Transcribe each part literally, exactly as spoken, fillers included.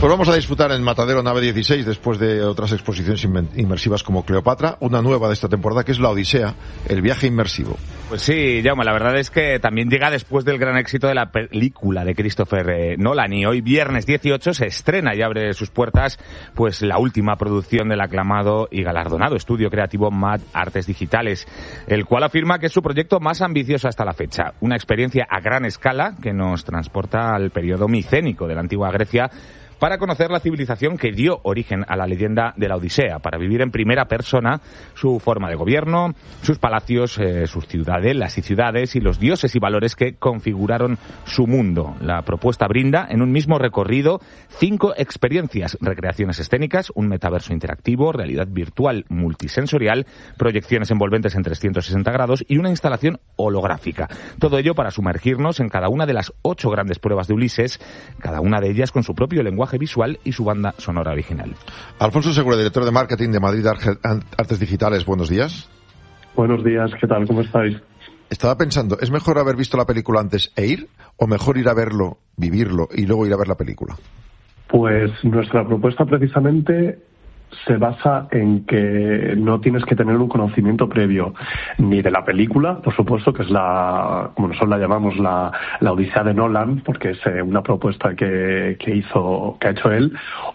Pues vamos a disfrutar en Matadero Nave dieciséis, después de otras exposiciones inmersivas como Cleopatra, una nueva de esta temporada que es La Odisea, el viaje inmersivo. Pues sí, Jaume, la verdad es que también llega después del gran éxito de la película de Christopher Nolan, y hoy viernes dieciocho se estrena y abre sus puertas pues la última producción del aclamado y galardonado estudio creativo Mad Artes Digitales, el cual afirma que es su proyecto más ambicioso hasta la fecha, una experiencia a gran escala que nos transporta al periodo micénico de la antigua Grecia, para conocer la civilización que dio origen a la leyenda de la Odisea, para vivir en primera persona su forma de gobierno, sus palacios, eh, sus ciudadelas y ciudades y los dioses y valores que configuraron su mundo. La propuesta brinda en un mismo recorrido cinco experiencias: recreaciones escénicas, un metaverso interactivo, realidad virtual multisensorial, proyecciones envolventes en trescientos sesenta grados y una instalación holográfica. Todo ello para sumergirnos en cada una de las ocho grandes pruebas de Ulises, cada una de ellas con su propio lenguaje visual y su banda sonora original. Alfonso Segura, director de marketing de Madrid Artes Digitales, buenos días. Buenos días, ¿qué tal? ¿Cómo estáis? Estaba pensando, ¿es mejor haber visto la película antes e ir, o mejor ir a verlo, vivirlo y luego ir a ver la película? Pues nuestra propuesta precisamente se basa en que no tienes que tener un conocimiento previo ni de la película, por supuesto, que es la, como nosotros la llamamos, la, la Odisea de Nolan, porque es eh, una propuesta que, que hizo, que ha hecho él,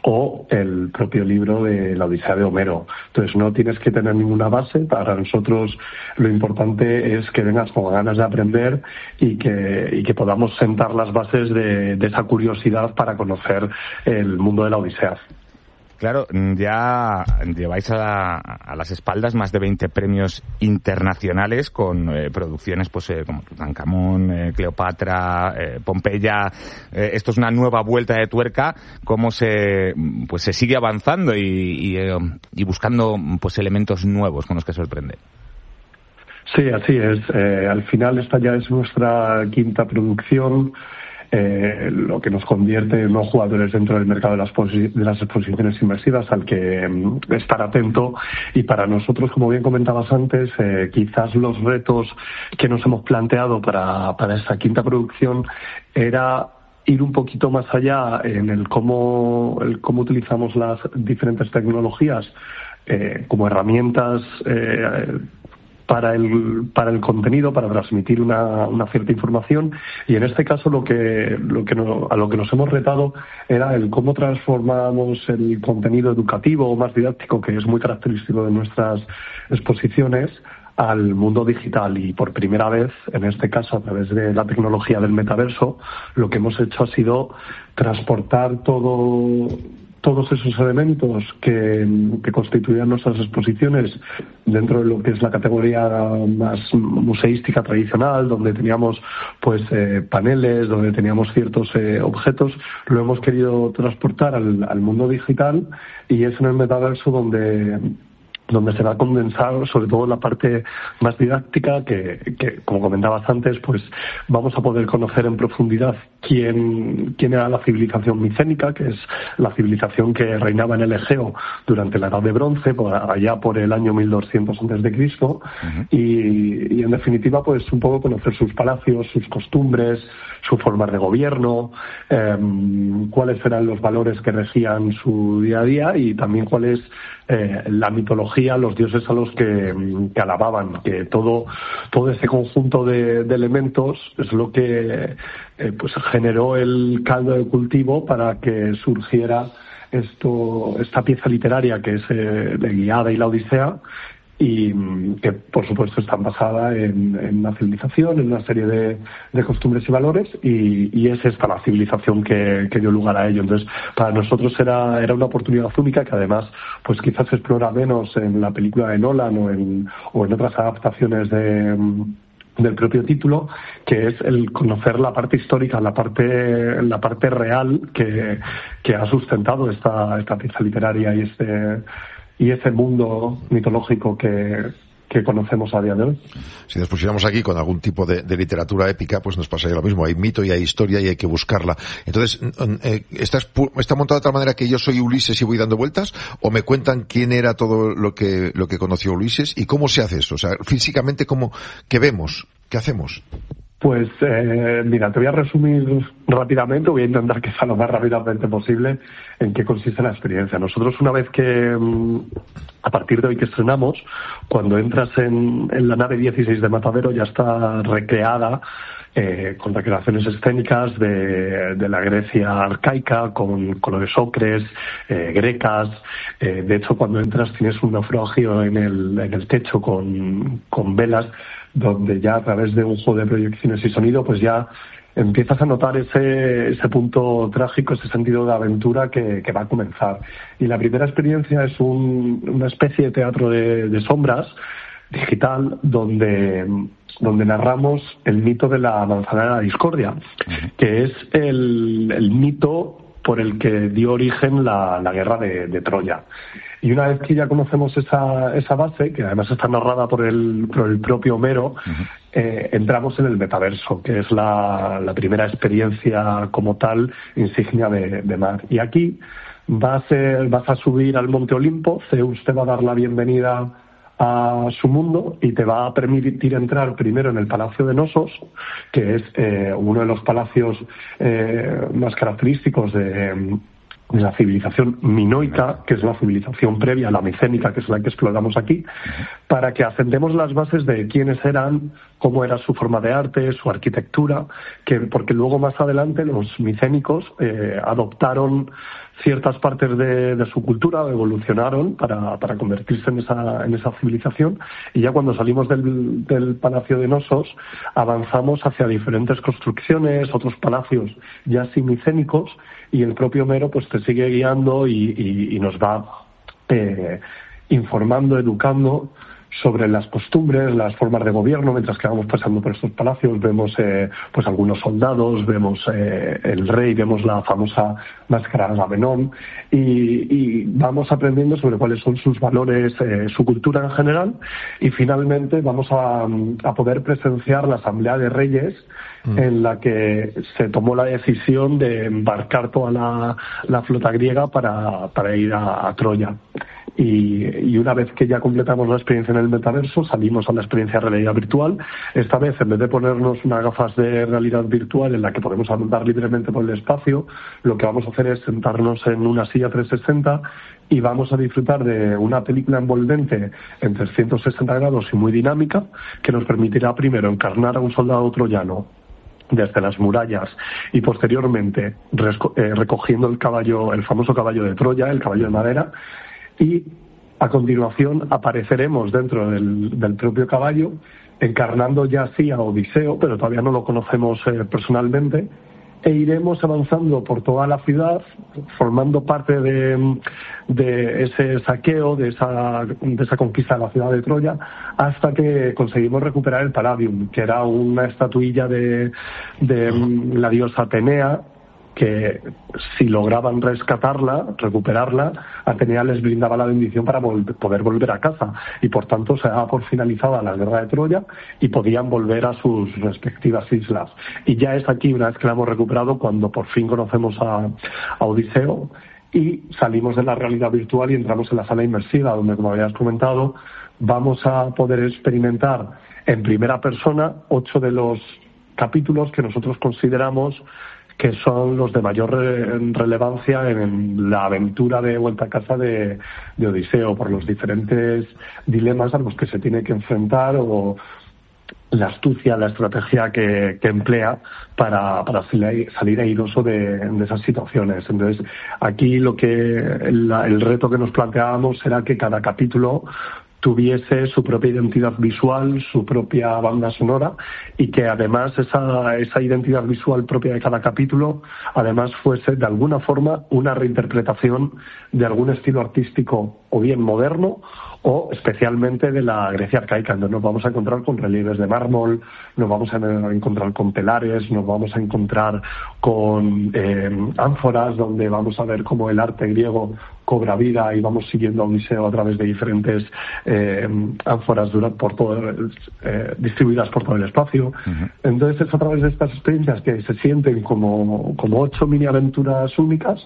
o el propio libro de la Odisea de Homero. Entonces no tienes que tener ninguna base. Para nosotros lo importante es que vengas con ganas de aprender y que, y que podamos sentar las bases de, de esa curiosidad para conocer el mundo de la Odisea. Claro, ya lleváis a, la, a las espaldas más de veinte premios internacionales con eh, producciones pues eh, como Tutankamón, eh, Cleopatra, eh, Pompeya. Eh, esto es una nueva vuelta de tuerca, cómo se pues se sigue avanzando y, y, eh, y buscando pues elementos nuevos con los que sorprende. Sí, así es. Eh, al final esta ya es nuestra quinta producción. Eh, lo que nos convierte en unos jugadores dentro del mercado de las, posi- de las exposiciones inmersivas al que um, estar atento. Y para nosotros, como bien comentabas antes, eh, quizás los retos que nos hemos planteado para, para esta quinta producción era ir un poquito más allá en el cómo, el cómo utilizamos las diferentes tecnologías eh, como herramientas eh, para el para el contenido, para transmitir una, una cierta información, y en este caso lo que lo que no, a lo que nos hemos retado era el cómo transformamos el contenido educativo o más didáctico, que es muy característico de nuestras exposiciones, al mundo digital. Y por primera vez, en este caso a través de la tecnología del metaverso, lo que hemos hecho ha sido transportar todo todos esos elementos que, que constituían nuestras exposiciones dentro de lo que es la categoría más museística tradicional, donde teníamos pues eh, paneles, donde teníamos ciertos eh, objetos. Lo hemos querido transportar al, al mundo digital, y es en el metaverso donde donde se va a condensar sobre todo la parte más didáctica, que, que como comentabas antes, pues vamos a poder conocer en profundidad quién, quién era la civilización micénica, que es la civilización que reinaba en el Egeo durante la Edad de Bronce, por allá por el año mil doscientos antes de Cristo, uh-huh. y, y en definitiva pues un poco conocer sus palacios, sus costumbres, su forma de gobierno, eh, cuáles eran los valores que regían su día a día, y también cuál es eh, la mitología, los dioses a los que, que alababan, que todo todo ese conjunto de, de elementos es lo que eh, pues generó el caldo de cultivo para que surgiera esto esta pieza literaria que es eh, la Ilíada y la Odisea, y que por supuesto está basada en, en una civilización, en una serie de, de costumbres y valores, y, y es esta la civilización que, que dio lugar a ello. Entonces, para nosotros era, era una oportunidad única, que además pues quizás se explora menos en la película de Nolan o en, o en otras adaptaciones de del propio título, que es el conocer la parte histórica, la parte la parte real que, que ha sustentado esta, esta pieza literaria y este y ese mundo mitológico que, que conocemos a día de hoy. Si nos pusiéramos aquí con algún tipo de, de literatura épica, pues nos pasaría lo mismo. Hay mito y hay historia y hay que buscarla. Entonces, eh, ¿está, ¿está montado de tal manera que yo soy Ulises y voy dando vueltas? ¿O me cuentan quién era todo lo que lo que conoció Ulises? ¿Y cómo se hace eso? O sea, físicamente, ¿cómo, qué vemos? ¿Qué hacemos? Pues eh, mira, te voy a resumir rápidamente, voy a intentar que sea lo más rápidamente posible en qué consiste la experiencia. Nosotros una vez que, a partir de hoy que estrenamos, cuando entras en, en la nave dieciséis de Matadero ya está recreada eh, con recreaciones escénicas de, de la Grecia arcaica, con colores ocres, eh, grecas. Eh, de hecho, cuando entras tienes un naufragio en el, en el techo con, con velas, donde ya a través de un juego de proyecciones y sonido, pues ya empiezas a notar ese, ese punto trágico, ese sentido de aventura que, que va a comenzar. Y la primera experiencia es un, una especie de teatro de, de sombras digital donde, donde narramos el mito de la manzana de la discordia, que es el, el mito por el que dio origen la, la guerra de, de Troya. Y una vez que ya conocemos esa, esa base, que además está narrada por el, por el propio Homero, uh-huh. eh, entramos en el metaverso, que es la, la primera experiencia como tal, insignia de, de Mar. Y aquí va a ser, vas a subir al Monte Olimpo, Zeus te va a dar la bienvenida a su mundo y te va a permitir entrar primero en el Palacio de Nosos, que es eh, uno de los palacios eh, más característicos de... de la civilización minoica, que es la civilización previa a la micénica, que es la que exploramos aquí, para que asentemos las bases de quiénes eran, cómo era su forma de arte, su arquitectura, que porque luego más adelante los micénicos eh, adoptaron ciertas partes de, de su cultura, evolucionaron para, para convertirse en esa, en esa civilización, y ya cuando salimos del, del Palacio de Nosos avanzamos hacia diferentes construcciones, otros palacios ya simicénicos, y el propio Homero pues te sigue guiando y, y, y nos va eh, informando, educando sobre las costumbres, las formas de gobierno. Mientras que vamos pasando por estos palacios vemos eh, pues algunos soldados, vemos eh, el rey, vemos la famosa máscara de Agamenón y, y vamos aprendiendo sobre cuáles son sus valores, eh, su cultura en general, y finalmente vamos a, a poder presenciar la Asamblea de Reyes mm. en la que se tomó la decisión de embarcar toda la, la flota griega para, para ir a, a Troya. Y, y una vez que ya completamos la experiencia en el metaverso, salimos a la experiencia de realidad virtual. Esta vez, en vez de ponernos unas gafas de realidad virtual en la que podemos andar libremente por el espacio, lo que vamos a hacer es sentarnos en una silla trescientos sesenta y vamos a disfrutar de una película envolvente en trescientos sesenta grados y muy dinámica, que nos permitirá primero encarnar a un soldado troyano desde las murallas y posteriormente recogiendo el caballo, el famoso caballo de Troya, el caballo de madera. Y a continuación apareceremos dentro del, del propio caballo, encarnando ya sí a Odiseo, pero todavía no lo conocemos eh, personalmente, e iremos avanzando por toda la ciudad, formando parte de, de ese saqueo, de esa, de esa conquista de la ciudad de Troya, hasta que conseguimos recuperar el Palladium, que era una estatuilla de, de la diosa Atenea, que si lograban rescatarla, recuperarla, Atenea les brindaba la bendición para vol- poder volver a casa, y por tanto se daba por finalizada la guerra de Troya y podían volver a sus respectivas islas. Y ya es aquí, una vez que la hemos recuperado, cuando por fin conocemos a, a Odiseo y salimos de la realidad virtual y entramos en la sala inmersiva, donde, como habías comentado, vamos a poder experimentar en primera persona ocho de los capítulos que nosotros consideramos que son los de mayor re- relevancia en la aventura de vuelta a casa de, de Odiseo, por los diferentes dilemas a los que se tiene que enfrentar, o la astucia, la estrategia que, que emplea para, para salir, salir airoso de, de esas situaciones. Entonces, aquí lo que el, el reto que nos planteábamos era que cada capítulo tuviese su propia identidad visual, su propia banda sonora, y que además esa, esa identidad visual propia de cada capítulo además fuese de alguna forma una reinterpretación de algún estilo artístico, o bien moderno o especialmente de la Grecia arcaica. Entonces nos vamos a encontrar con relieves de mármol, nos vamos a encontrar con telares, nos vamos a encontrar con eh, ánforas, donde vamos a ver cómo el arte griego cobra vida y vamos siguiendo a Odiseo a través de diferentes eh, ánforas durante, por todo, eh, distribuidas por todo el espacio. Uh-huh. Entonces es a través de estas experiencias que se sienten como, como ocho mini aventuras únicas,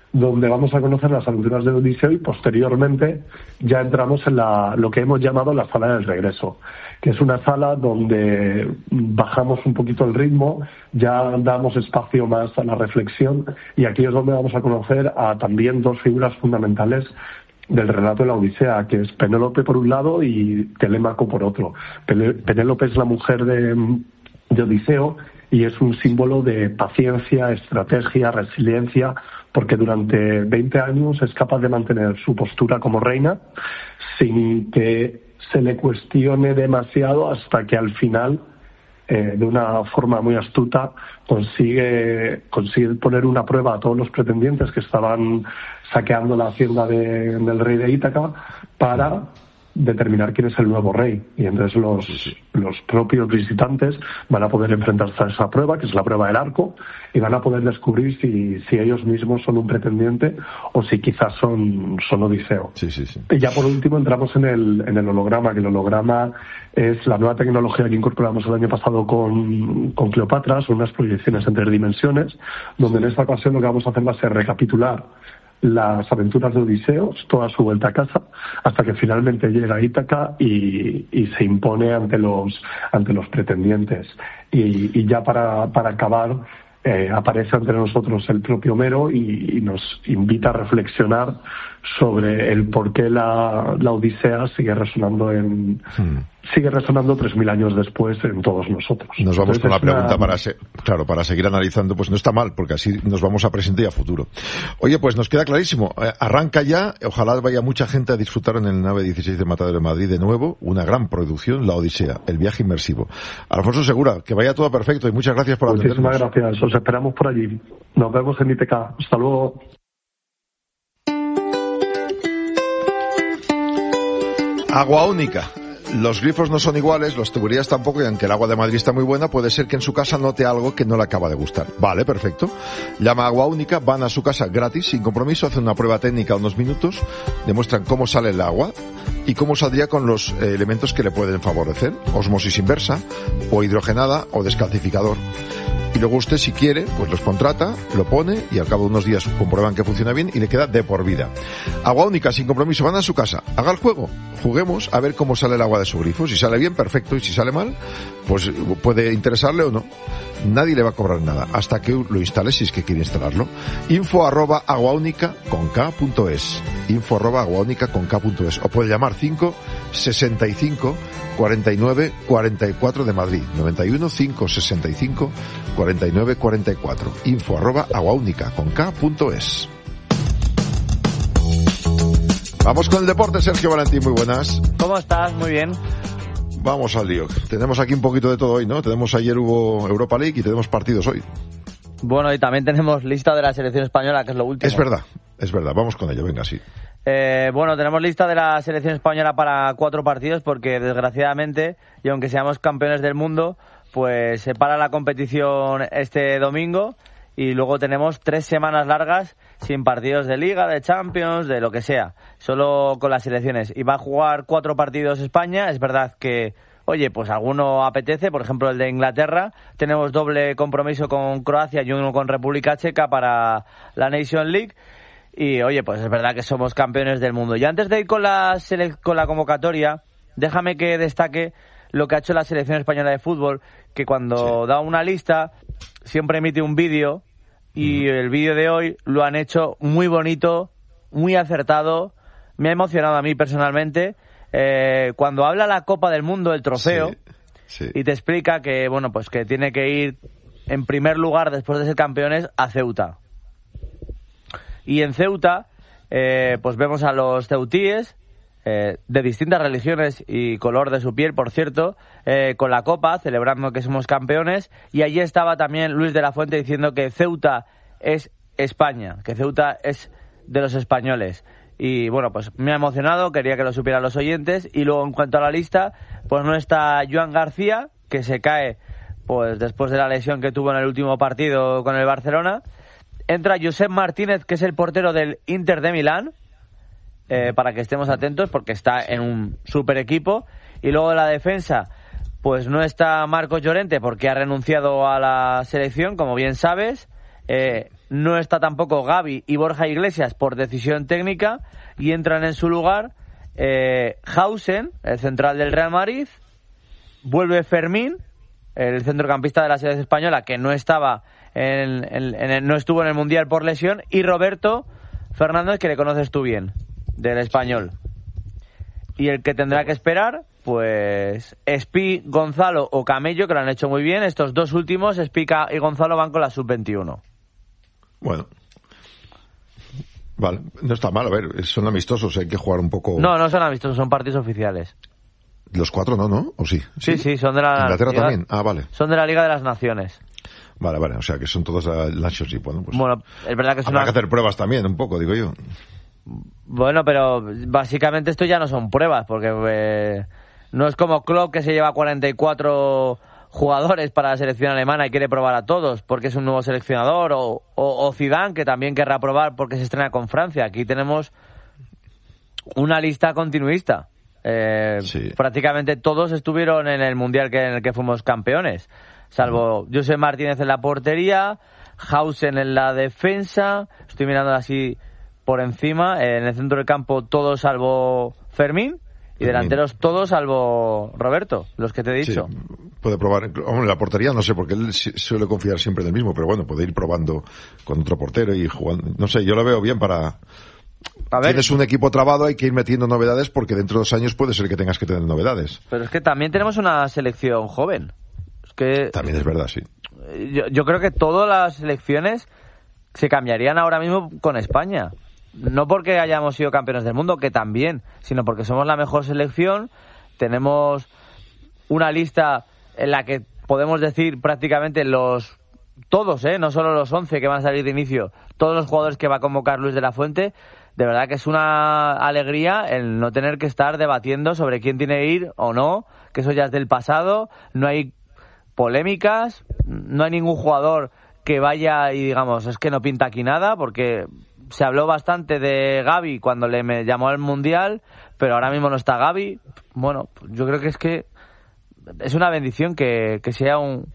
donde vamos a conocer las aventuras de Odiseo y posteriormente ya entramos en la, lo que hemos llamado la sala del regreso, que es una sala donde bajamos un poquito el ritmo, ya damos espacio más a la reflexión y aquí es donde vamos a conocer a también dos figuras fundamentales del relato de la Odisea, que es Penélope por un lado y Telémaco por otro. Penélope es la mujer de, de Odiseo y es un símbolo de paciencia, estrategia, resiliencia, porque durante veinte años es capaz de mantener su postura como reina sin que se le cuestione demasiado hasta que al final, eh, de una forma muy astuta, consigue, consigue poner una prueba a todos los pretendientes que estaban saqueando la hacienda de, del rey de Ítaca para determinar quién es el nuevo rey. Y entonces los, sí, sí. los propios visitantes van a poder enfrentarse a esa prueba, que es la prueba del arco, y van a poder descubrir si, si ellos mismos son un pretendiente o si quizás son, son Odiseo. Sí, sí, sí. Y ya por último entramos en el, en el holograma, que el holograma es la nueva tecnología que incorporamos el año pasado con, con Cleopatra, son unas proyecciones en tres dimensiones, donde en esta ocasión lo que vamos a hacer va a ser recapitular las aventuras de Odiseo, toda su vuelta a casa, hasta que finalmente llega a Ítaca y, y se impone ante los ante los pretendientes. Y, y ya para, para acabar, eh, aparece ante nosotros el propio Homero y, y nos invita a reflexionar sobre el por qué la, la Odisea sigue resonando en hmm. sigue resonando tres mil años después en todos nosotros. Nos vamos Entonces, con la pregunta una... para se... claro, para seguir analizando, pues no está mal, porque así nos vamos a presente y a futuro. Oye, pues nos queda clarísimo, eh, arranca ya, ojalá vaya mucha gente a disfrutar en el nave dieciséis de Matadero de Madrid de nuevo, una gran producción, La Odisea, el viaje inmersivo. Alfonso Segura, que vaya todo perfecto y muchas gracias por atendernos. Muchísimas gracias, os esperamos por allí. Nos vemos en I T K. Hasta luego. Agua única. Los grifos no son iguales, las tuberías tampoco, y aunque el agua de Madrid está muy buena, puede ser que en su casa note algo que no le acaba de gustar. Vale, perfecto. Llama a Agua Única, van a su casa gratis, sin compromiso, hacen una prueba técnica unos minutos, demuestran cómo sale el agua y cómo saldría con los eh, elementos que le pueden favorecer, osmosis inversa, o hidrogenada, o descalcificador. Y luego usted, si quiere, pues los contrata, lo pone y al cabo de unos días comprueban que funciona bien y le queda de por vida. Agua Única, sin compromiso, van a su casa, haga el juego, juguemos a ver cómo sale el agua de su grifo. Si sale bien, perfecto, y si sale mal, pues puede interesarle o no. Nadie le va a cobrar nada hasta que lo instale, si es que quiere instalarlo. Info arroba aguaúnica con K punto es. Info arroba aguaúnica con K punto es. O puede llamar cinco sesenta y cinco cuarenta y nueve cuarenta y cuatro de Madrid. noventa y uno cinco sesenta y cinco cuarenta y nueve cuarenta y cuatro. Info arroba aguaúnica con K punto es. Vamos con el deporte, Sergio Valentín, muy buenas. ¿Cómo estás? Muy bien. Vamos al lío. Tenemos aquí un poquito de todo hoy, ¿no? Tenemos ayer hubo Europa League y tenemos partidos hoy. Bueno, y también tenemos lista de la selección española, que es lo último. Es verdad, es verdad. Vamos con ello, venga, sí. Eh, bueno, tenemos lista de la selección española para cuatro partidos porque, desgraciadamente, y aunque seamos campeones del mundo, pues se para la competición este domingo y luego tenemos tres semanas largas sin partidos de Liga, de Champions, de lo que sea, solo con las selecciones. Y va a jugar cuatro partidos España. Es verdad que, oye, pues alguno apetece, por ejemplo el de Inglaterra. Tenemos doble compromiso con Croacia y uno con República Checa para la Nation League. Y, oye, pues es verdad que somos campeones del mundo. Y antes de ir con la, sele- con la convocatoria, déjame que destaque lo que ha hecho la selección española de fútbol, que cuando sí. da una lista siempre emite un vídeo. Y el vídeo de hoy lo han hecho muy bonito, muy acertado. Me ha emocionado a mí personalmente. Eh, cuando habla la Copa del Mundo, el trofeo, sí, sí. y te explica que, bueno, pues que tiene que ir en primer lugar, después de ser campeones, a Ceuta. Y en Ceuta, eh, pues vemos a los ceutíes, eh, de distintas religiones y color de su piel, por cierto, eh, con la copa, celebrando que somos campeones, y allí estaba también Luis de la Fuente diciendo que Ceuta es España, que Ceuta es de los españoles. Y bueno, pues me ha emocionado, quería que lo supieran los oyentes. Y luego, en cuanto a la lista, pues no está Joan García, que se cae pues después de la lesión que tuvo en el último partido con el Barcelona. Entra Josep Martínez, que es el portero del Inter de Milán, Eh, para que estemos atentos porque está en un super equipo. Y luego en la defensa pues no está Marcos Llorente porque ha renunciado a la selección, como bien sabes. eh, no está tampoco Gavi y Borja Iglesias por decisión técnica, y entran en su lugar eh, Hausen, el central del Real Madrid, vuelve Fermín, el centrocampista de la selección española, que no estaba en, en, en el, no estuvo en el Mundial por lesión, y Roberto Fernández, que le conoces tú bien, del Español. Y el que tendrá que esperar, pues Espi, Gonzalo o Camello, que lo han hecho muy bien. Estos dos últimos, Espi y Gonzalo, van con la sub veintiuno. Bueno. Vale, no está mal, a ver, son amistosos, hay que jugar un poco... No, no son amistosos, son partidos oficiales. Los cuatro no, ¿no? ¿O sí? Sí, sí, sí son de la... ¿Inglaterra Liga, también? Ah, vale. Son de la Liga de las Naciones. Vale, vale, o sea que son todos la Nations, bueno, pues... Bueno, es verdad que es habrá una... que hacer pruebas también, un poco, digo yo. Bueno, pero básicamente esto ya no son pruebas, porque eh, no es como Klopp, que se lleva cuarenta y cuatro jugadores para la selección alemana y quiere probar a todos porque es un nuevo seleccionador, o, o, o Zidane, que también querrá probar porque se estrena con Francia. Aquí tenemos una lista continuista. Eh, sí. Prácticamente todos estuvieron en el Mundial que, en el que fuimos campeones, salvo mm. José Martínez en la portería, Hausen en la defensa, estoy mirando así por encima, en el centro del campo todos salvo Fermín, y delanteros todos salvo Roberto, los que te he dicho. Sí, puede probar, hombre, la portería no sé, porque él suele confiar siempre en el mismo, pero bueno, puede ir probando con otro portero y jugando, no sé, yo lo veo bien para... A ver, tienes un equipo trabado, hay que ir metiendo novedades, porque dentro de dos años puede ser que tengas que tener novedades. Pero es que también tenemos una selección joven. Es que también es verdad, sí. Yo, yo creo que todas las selecciones se cambiarían ahora mismo con España. No porque hayamos sido campeones del mundo, que también, sino porque somos la mejor selección. Tenemos una lista en la que podemos decir prácticamente los todos, ¿eh? No solo los once que van a salir de inicio, todos los jugadores que va a convocar Luis de la Fuente. De verdad que es una alegría el no tener que estar debatiendo sobre quién tiene que ir o no, que eso ya es del pasado. No hay polémicas, no hay ningún jugador que vaya y digamos, es que no pinta aquí nada, porque se habló bastante de Gavi cuando le me llamó al Mundial, pero ahora mismo no está Gavi. Bueno, yo creo que es que es una bendición que, que sea un,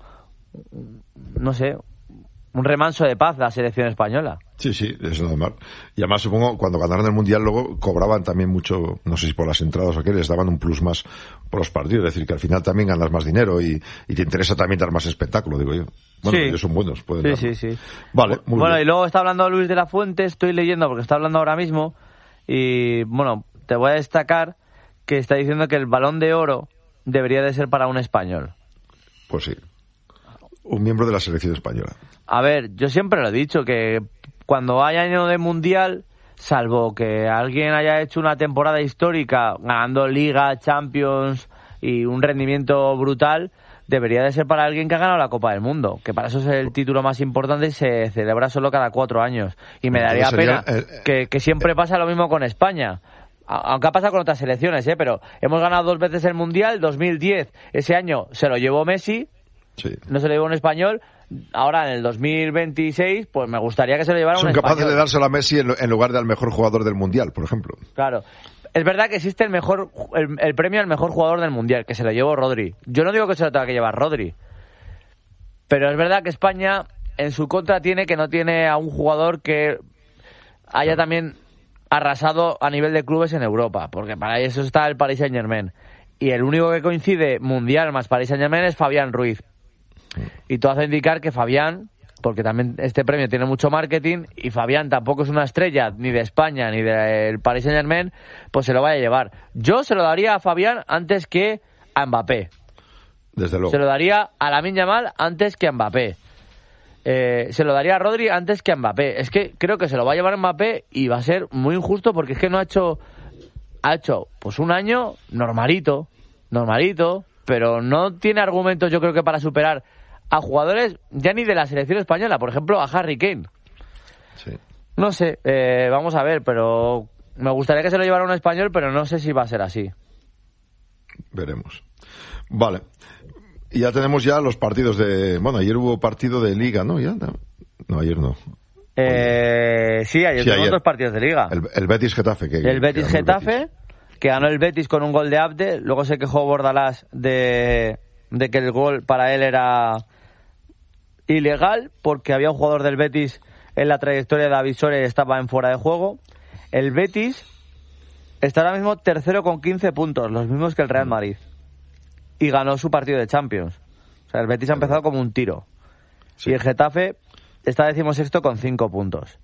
no sé, un remanso de paz la selección española. Sí, sí, es normal. Y además supongo cuando ganaron el Mundial luego cobraban también mucho, no sé si por las entradas o qué, les daban un plus más por los partidos, es decir, que al final también ganas más dinero y, y te interesa también dar más espectáculo, digo yo. Bueno, sí. Ellos son buenos, pueden Sí, darlo. sí, sí. Vale, muy bueno, bien. Y luego está hablando Luis de la Fuente, estoy leyendo porque está hablando ahora mismo, y bueno, te voy a destacar que está diciendo que el Balón de Oro debería de ser para un español. Pues sí. Un miembro de la selección española. A ver, yo siempre lo he dicho, que cuando haya año de Mundial, salvo que alguien haya hecho una temporada histórica ganando Liga, Champions y un rendimiento brutal, debería de ser para alguien que ha ganado la Copa del Mundo, que para eso es el título más importante y se celebra solo cada cuatro años. Y me daría Entonces pena sería, eh, que, que siempre pasa lo mismo con España. Aunque ha pasado con otras selecciones, ¿eh? Pero hemos ganado dos veces el Mundial. dos mil diez, ese año se lo llevó Messi, sí. No se lo llevó un español. Ahora, en el dos mil veintiséis, pues me gustaría que se lo llevara Son un español. Son capaces de dárselo a Messi en, en lugar del mejor jugador del Mundial, por ejemplo. Claro. Es verdad que existe el mejor el, el premio al mejor jugador del Mundial, que se lo llevó Rodri. Yo no digo que se lo tenga que llevar Rodri, pero es verdad que España en su contra tiene que no tiene a un jugador que haya también arrasado a nivel de clubes en Europa, porque para eso está el Paris Saint-Germain. Y el único que coincide Mundial más Paris Saint-Germain es Fabián Ruiz. Y todo hace indicar que Fabián, porque también este premio tiene mucho marketing, y Fabián tampoco es una estrella ni de España ni del Paris Saint-Germain, pues se lo vaya a llevar. Yo se lo daría a Fabián antes que a Mbappé. Desde luego. Se lo daría a Lamine Yamal antes que a Mbappé. Eh, se lo daría a Rodri antes que a Mbappé. Es que creo que se lo va a llevar a Mbappé y va a ser muy injusto, porque es que no ha hecho ha hecho pues un año normalito, normalito, pero no tiene argumentos, yo creo, que para superar a jugadores ya ni de la selección española, por ejemplo a Harry Kane. Sí. No sé, eh, vamos a ver, pero me gustaría que se lo llevara un español, pero no sé si va a ser así. Veremos. Vale. Y ya tenemos ya los partidos de... Bueno, ayer hubo partido de Liga, ¿no? ¿Ya? No, no ayer no. Eh, sí, ayer sí, tenemos ayer. dos partidos de Liga. El, el Betis-Getafe. Que, el Betis-Getafe, Betis. que ganó el Betis con un gol de Abde. Luego se quejó Bordalás de, de que el gol para él era ilegal, porque había un jugador del Betis en la trayectoria de David Soria y estaba en fuera de juego. El Betis está ahora mismo tercero con quince puntos, los mismos que el Real Madrid. Y ganó su partido de Champions. O sea, el Betis ha empezado como un tiro. Sí. Y el Getafe está decimosexto con cinco puntos.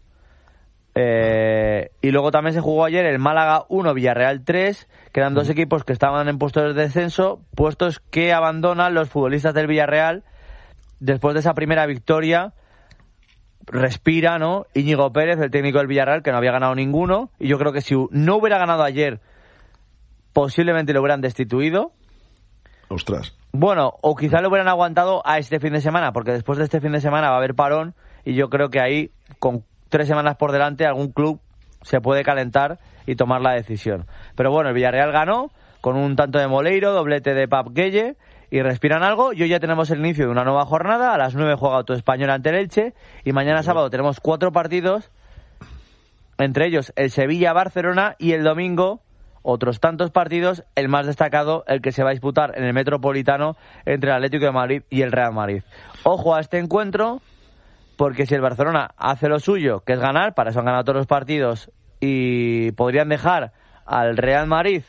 Eh, y luego también se jugó ayer el Málaga uno, Villarreal tres, que eran dos equipos que estaban en puestos de descenso, puestos que abandonan los futbolistas del Villarreal después de esa primera victoria. Respira, ¿no? Íñigo Pérez, el técnico del Villarreal, que no había ganado ninguno, y yo creo que si no hubiera ganado ayer, posiblemente lo hubieran destituido. Ostras. Bueno, o quizá lo hubieran aguantado a este fin de semana, porque después de este fin de semana va a haber parón, y yo creo que ahí, con tres semanas por delante, algún club se puede calentar y tomar la decisión. Pero bueno, el Villarreal ganó con un tanto de Moleiro, doblete de Pap Gueye, y respiran algo. Y hoy ya tenemos el inicio de una nueva jornada. A las nueve juega Auto Español ante el Elche, y mañana sábado tenemos cuatro partidos, entre ellos el Sevilla-Barcelona, y el domingo otros tantos partidos, el más destacado, el que se va a disputar en el Metropolitano entre el Atlético de Madrid y el Real Madrid. Ojo a este encuentro, porque si el Barcelona hace lo suyo, que es ganar, para eso han ganado todos los partidos, y podrían dejar al Real Madrid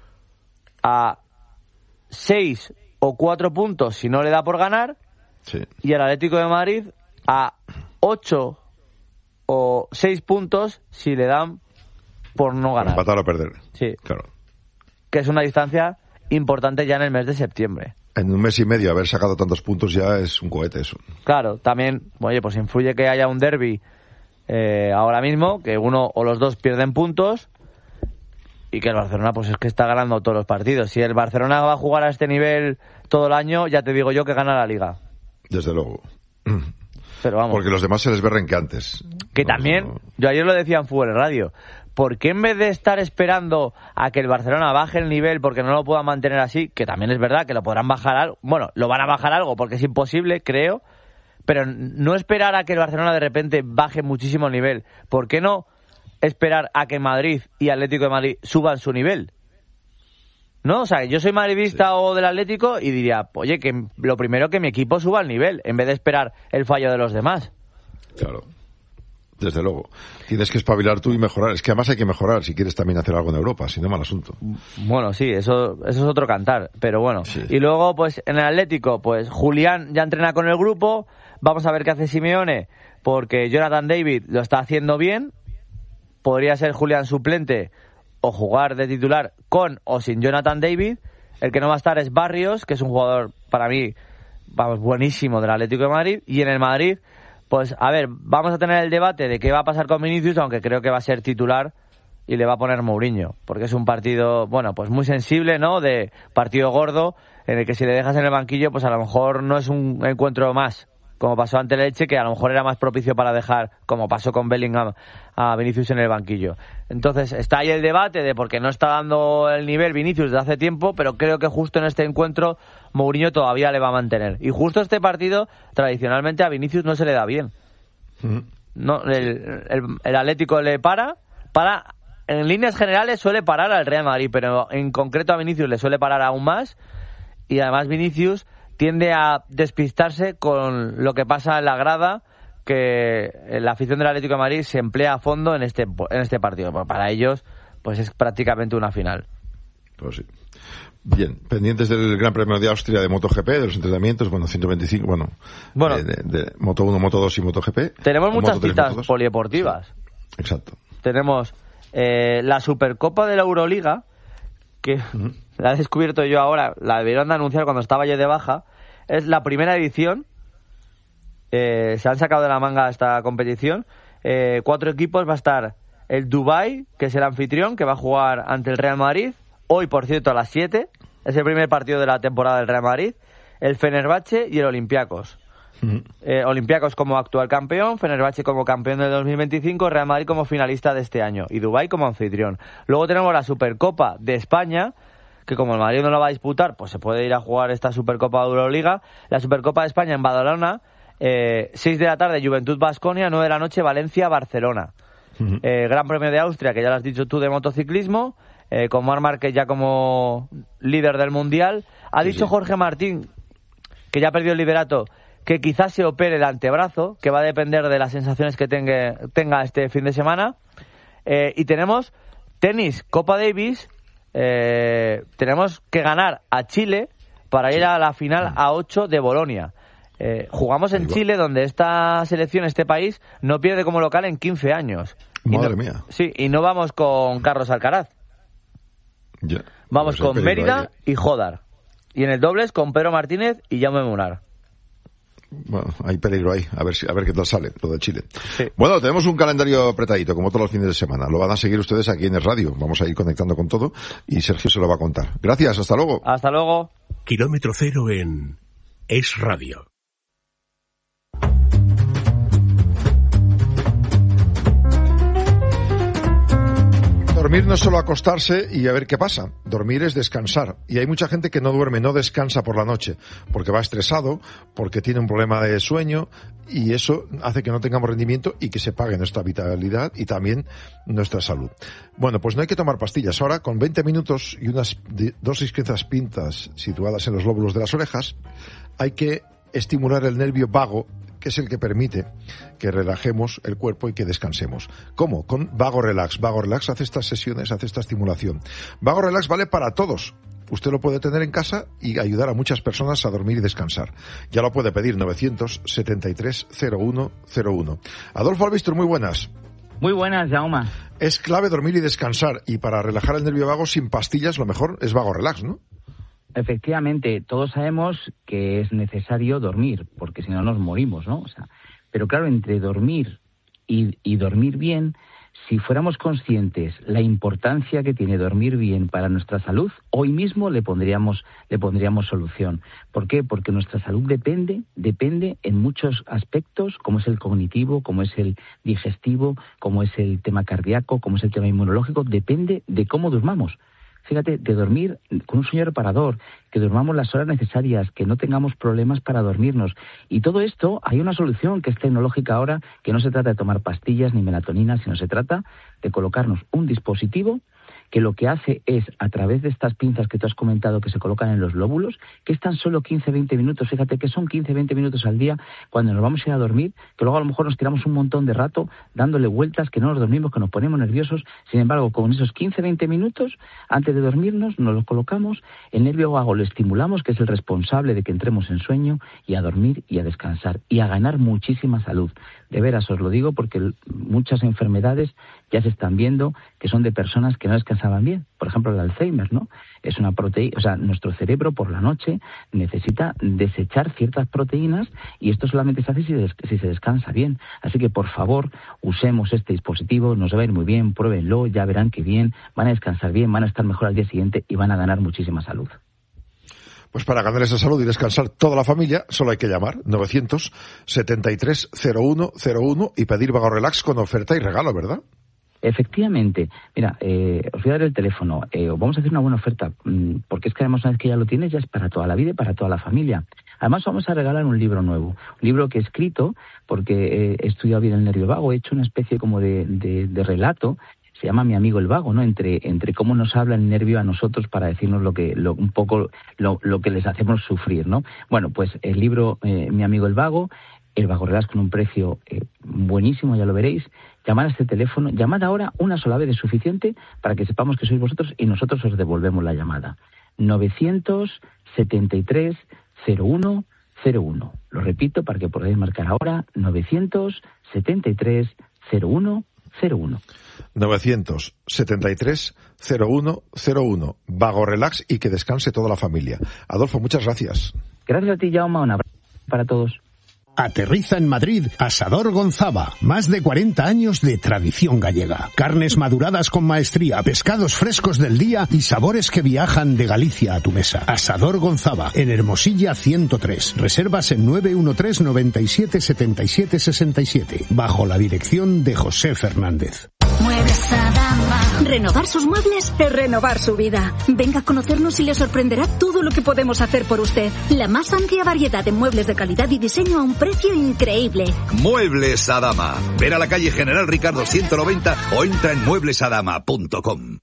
a seis o cuatro puntos si no le da por ganar, sí. Y el Atlético de Madrid a ocho o seis puntos si le dan por no ganar. Empatar o perder. Sí. Claro. Que es una distancia importante ya en el mes de septiembre. En un mes y medio haber sacado tantos puntos ya es un cohete eso. Claro, también, oye, pues influye que haya un derbi eh, ahora mismo, que uno o los dos pierden puntos, y que el Barcelona pues es que está ganando todos los partidos. Si el Barcelona va a jugar a este nivel todo el año, ya te digo yo que gana la Liga. Desde luego. Pero vamos. Porque los demás se les ve renqueantes. Que no, también, no... yo ayer lo decía en Fútbol Radio, ¿por qué en vez de estar esperando a que el Barcelona baje el nivel porque no lo pueda mantener así, que también es verdad que lo podrán bajar algo, bueno, lo van a bajar algo porque es imposible, creo, pero no esperar a que el Barcelona de repente baje muchísimo el nivel? ¿Por qué no esperar a que Madrid y Atlético de Madrid suban su nivel? ¿No? O sea, yo soy madridista sí. o del Atlético y diría, oye, que lo primero que mi equipo suba el nivel, en vez de esperar el fallo de los demás. Claro. Desde luego. Tienes que espabilar tú y mejorar. Es que además hay que mejorar si quieres también hacer algo en Europa, si no, mal asunto. Bueno, sí, eso, eso es otro cantar, pero bueno. Sí. Y luego, pues, en el Atlético, pues, Julián ya entrena con el grupo. Vamos a ver qué hace Simeone, porque Jonathan David lo está haciendo bien. Podría ser Julián suplente o jugar de titular con o sin Jonathan David. El que no va a estar es Barrios, que es un jugador, para mí, vamos, buenísimo del Atlético de Madrid. Y en el Madrid, pues, a ver, vamos a tener el debate de qué va a pasar con Vinicius, aunque creo que va a ser titular y le va a poner Mourinho, porque es un partido, bueno, pues muy sensible, ¿no?, de partido gordo, en el que si le dejas en el banquillo, pues a lo mejor no es un encuentro más, como pasó ante el Elche, que a lo mejor era más propicio para dejar, como pasó con Bellingham, a Vinicius en el banquillo. Entonces está ahí el debate de por qué no está dando el nivel Vinicius desde hace tiempo, pero creo que justo en este encuentro Mourinho todavía le va a mantener. Y justo este partido, tradicionalmente a Vinicius no se le da bien. No, el, el, el Atlético le para, para, en líneas generales suele parar al Real Madrid, pero en concreto a Vinicius le suele parar aún más, y además Vinicius tiende a despistarse con lo que pasa en la grada, que la afición del Atlético de Madrid se emplea a fondo en este en este partido. Bueno, para ellos, pues es prácticamente una final. Pues sí. Bien, pendientes del Gran Premio de Austria de MotoGP, de los entrenamientos, bueno, ciento veinticinco, bueno, bueno de, de, de Moto uno, Moto dos y MotoGP. Tenemos muchas Moto citas tres, polideportivas. Sí, exacto. Tenemos eh, la Supercopa de la Euroliga, que uh-huh. la he descubierto yo ahora, la debieron de anunciar cuando estaba yo de baja. Es la primera edición, eh, se han sacado de la manga esta competición. Eh, cuatro equipos, va a estar el Dubai, que es el anfitrión, que va a jugar ante el Real Madrid. Hoy, por cierto, a las siete. Es el primer partido de la temporada del Real Madrid. El Fenerbahce y el Olympiacos. Uh-huh. Eh, Olympiacos como actual campeón, Fenerbahce como campeón del dos mil veinticinco, Real Madrid como finalista de este año y Dubái como anfitrión. Luego tenemos la Supercopa de España, que como el Madrid no la va a disputar, pues se puede ir a jugar esta Supercopa de Euroliga. La Supercopa de España en Badalona, eh, seis de la tarde Juventud Baskonia, nueve de la noche Valencia Barcelona. Uh-huh. eh, Gran Premio de Austria, que ya lo has dicho tú, de motociclismo, eh, con Marc Márquez ya como líder del Mundial. Ha sí, dicho sí. Jorge Martín, que ya ha perdido el liderato, que quizás se opere el antebrazo, que va a depender de las sensaciones que tenga, tenga este fin de semana. Eh, y tenemos tenis, Copa Davis, eh, tenemos que ganar a Chile para ir a la final a ocho de Bolonia. Eh, jugamos en Chile, donde esta selección, este país, no pierde como local en quince años. Madre no, mía. Sí, y no vamos con Carlos Alcaraz. Ya. Vamos Pues con Mérida y Jodar. Y en el dobles con Pedro Martínez y Jaume Munar. Bueno, hay peligro ahí, a ver si, a ver qué tal sale lo de Chile. Sí. Bueno, tenemos un calendario apretadito, como todos los fines de semana. Lo van a seguir ustedes aquí en el radio. Vamos a ir conectando con todo y Sergio se lo va a contar. Gracias, hasta luego. Hasta luego. Kilómetro cero en Es Radio. Dormir no es solo acostarse y a ver qué pasa. Dormir es descansar. Y hay mucha gente que no duerme, no descansa por la noche, porque va estresado, porque tiene un problema de sueño, y eso hace que no tengamos rendimiento y que se pague nuestra vitalidad y también nuestra salud. Bueno, pues no hay que tomar pastillas. Ahora, con veinte minutos y unas dosis pintas situadas en los lóbulos de las orejas, hay que estimular el nervio vago, que es el que permite que relajemos el cuerpo y que descansemos. ¿Cómo? Con Vago Relax. Vago Relax hace estas sesiones, hace esta estimulación. Vago Relax vale para todos. Usted lo puede tener en casa y ayudar a muchas personas a dormir y descansar. Ya lo puede pedir, novecientos setenta y tres cero uno cero uno. Adolfo Albistur, muy buenas. Muy buenas, Jaume. Es clave dormir y descansar, y para relajar el nervio vago sin pastillas lo mejor es Vago Relax, ¿no? Efectivamente, todos sabemos que es necesario dormir, porque si no nos morimos, ¿no? O sea, pero claro, entre dormir y, y dormir bien, si fuéramos conscientes la importancia que tiene dormir bien para nuestra salud, hoy mismo le pondríamos, le pondríamos solución. ¿Por qué? Porque nuestra salud depende, depende en muchos aspectos, como es el cognitivo, como es el digestivo, como es el tema cardíaco, como es el tema inmunológico, depende de cómo durmamos. Fíjate, de dormir con un sueño reparador, que durmamos las horas necesarias, que no tengamos problemas para dormirnos. Y todo esto, hay una solución que es tecnológica ahora, que no se trata de tomar pastillas ni melatonina, sino se trata de colocarnos un dispositivo que lo que hace es, a través de estas pinzas que tú has comentado que se colocan en los lóbulos, que es tan solo quince a veinte minutos, fíjate que son quince a veinte minutos al día cuando nos vamos a ir a dormir, que luego a lo mejor nos tiramos un montón de rato dándole vueltas, que no nos dormimos, que nos ponemos nerviosos. Sin embargo, con esos quince a veinte minutos, antes de dormirnos, nos los colocamos, el nervio vago lo estimulamos, que es el responsable de que entremos en sueño, y a dormir y a descansar, y a ganar muchísima salud. De veras, os lo digo porque muchas enfermedades ya se están viendo que son de personas que no descansaban bien. Por ejemplo, el Alzheimer, ¿no? Es una proteína, o sea, nuestro cerebro por la noche necesita desechar ciertas proteínas, y esto solamente se hace si, des- si se descansa bien. Así que, por favor, usemos este dispositivo, nos va a ir muy bien, pruébenlo, ya verán que bien, van a descansar bien, van a estar mejor al día siguiente y van a ganar muchísima salud. Pues para ganar esa salud y descansar toda la familia, solo hay que llamar novecientos setenta y tres cero uno cero uno y pedir Vago Relax con oferta y regalo, ¿verdad? Efectivamente. Mira, eh, os voy a dar el teléfono. Eh, vamos a hacer una buena oferta, mmm, porque es que además una vez que ya lo tienes, ya es para toda la vida y para toda la familia. Además vamos a regalar un libro nuevo, un libro que he escrito, porque eh, he estudiado bien el nervio vago, he hecho una especie como de, de, de relato. Se llama Mi amigo el vago, ¿no? Entre entre cómo nos habla el nervio a nosotros para decirnos lo que lo, un poco lo, lo que les hacemos sufrir, ¿no? Bueno, pues el libro eh, Mi amigo el vago, el Vago Relax con un precio eh, buenísimo, ya lo veréis. Llamad a este teléfono, llamad ahora, una sola vez es suficiente para que sepamos que sois vosotros y nosotros os devolvemos la llamada. novecientos setenta y tres cero uno cero uno. Lo repito para que podáis marcar ahora, novecientos setenta y tres cero uno cero uno. novecientos setenta y tres cero uno cero uno. Vago Relax y que descanse toda la familia. Adolfo, muchas gracias. Gracias a ti, Jaume. Un abrazo para todos. Aterriza en Madrid Asador Gonzava. Más de cuarenta años de tradición gallega. Carnes maduradas con maestría, pescados frescos del día y sabores que viajan de Galicia a tu mesa. Asador Gonzava, en Hermosilla ciento tres. Reservas en nueve uno tres noventa y siete setenta y siete sesenta y siete. Bajo la dirección de José Fernández. Muebles Adama. Renovar sus muebles es renovar su vida. Venga a conocernos y le sorprenderá todo lo que podemos hacer por usted. La más amplia variedad de muebles de calidad y diseño a un precio increíble. Muebles Adama. Ver a la calle General Ricardo ciento noventa o entra en muebles adama punto com.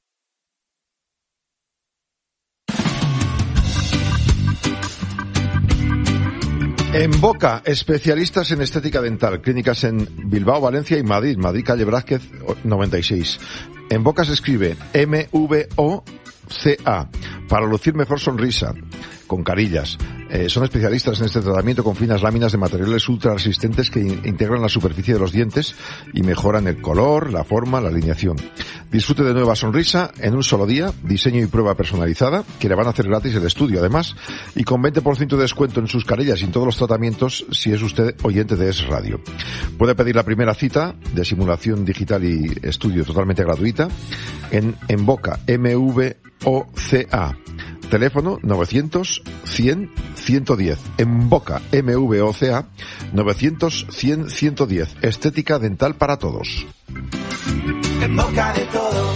En Boca, especialistas en estética dental, clínicas en Bilbao, Valencia y Madrid, Madrid, calle Brázquez noventa y seis. En Boca se escribe M V O C A, para lucir mejor sonrisa, con carillas. Eh, son especialistas en este tratamiento con finas láminas de materiales ultra resistentes que in- integran la superficie de los dientes y mejoran el color, la forma, la alineación. Disfrute de nueva sonrisa en un solo día, diseño y prueba personalizada, que le van a hacer gratis el estudio además, y con veinte por ciento de descuento en sus carillas y en todos los tratamientos si es usted oyente de Es Radio. Puede pedir la primera cita de simulación digital y estudio totalmente gratuita en, en Boca, M V O C A. Teléfono novecientos cien ciento diez. En Boca, M V O C A, novecientos cien ciento diez. Estética dental para todos. En boca de todo.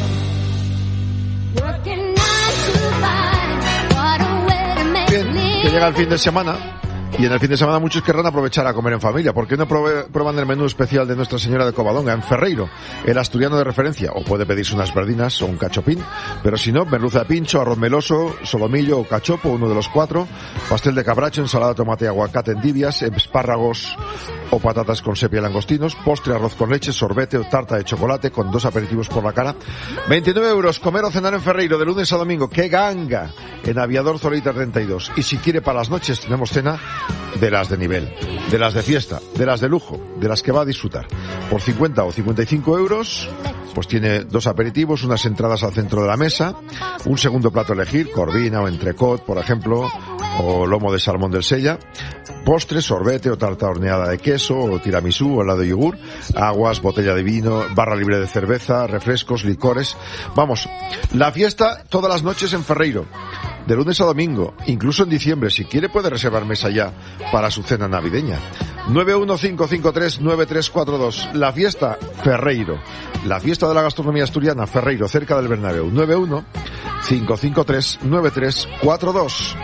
Bien, que llega el fin de semana. Y en el fin de semana muchos querrán aprovechar a comer en familia. ¿Por qué no prove- prueban el menú especial de Nuestra Señora de Covadonga en Ferreiro, el asturiano de referencia? O puede pedirse unas perdinas o un cachopín, pero si no, merluza de pincho, arroz meloso, solomillo o cachopo, uno de los cuatro, pastel de cabracho, ensalada de tomate y aguacate en tibias, espárragos o patatas con sepia y langostinos, postre, arroz con leche, sorbete o tarta de chocolate con dos aperitivos por la cara. veintinueve euros, comer o cenar en Ferreiro de lunes a domingo. ¡Qué ganga! En Aviador Zorita treinta y dos. Y si quiere para las noches tenemos cena de las de nivel, de las de fiesta, de las de lujo, de las que va a disfrutar. Por cincuenta o cincuenta y cinco euros, pues tiene dos aperitivos, unas entradas al centro de la mesa, un segundo plato a elegir, corvina o entrecot, por ejemplo, o lomo de salmón del Sella, postre, sorbete o tarta horneada de queso, o tiramisú o helado de yogur, aguas, botella de vino, barra libre de cerveza, refrescos, licores. Vamos, la fiesta todas las noches en Ferreiro, de lunes a domingo, incluso en diciembre. Si quiere puede reservar mesa ya para su cena navideña. nueve uno cinco cinco tres nueve tres cuatro dos. La fiesta Ferreiro, la fiesta de la gastronomía asturiana, Ferreiro, cerca del Bernabéu. nueve uno cinco cinco tres nueve tres cuatro dos.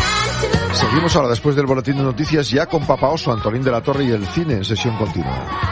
Seguimos ahora después del boletín de noticias ya con Papa Oso, Antolín de la Torre y el cine en sesión continua.